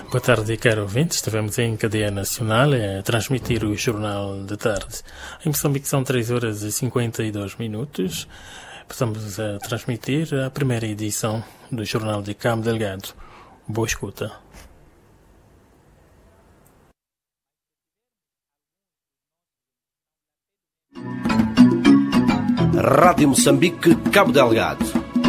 Boa tarde, caro ouvintes. Estivemos em cadeia nacional a transmitir o Jornal de Tarde. Em Moçambique são 3 horas e 52 minutos. Estamos a transmitir a primeira edição do Jornal de Cabo Delgado. Boa escuta. Rádio Moçambique, Cabo Delgado.